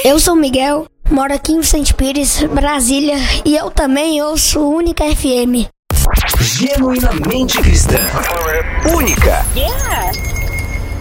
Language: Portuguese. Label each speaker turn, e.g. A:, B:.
A: Eu sou o Miguel, moro aqui em Vicente Pires, Brasília, e eu também ouço Única FM.
B: Genuinamente cristã. Única.
C: Yeah.